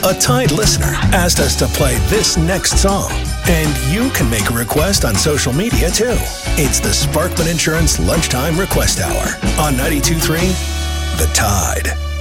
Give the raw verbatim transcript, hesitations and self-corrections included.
A Tide listener asked us to play this next song, and you can make a request on social media too. It's the Sparkman Insurance Lunchtime Request Hour on ninety-two point three The Tide.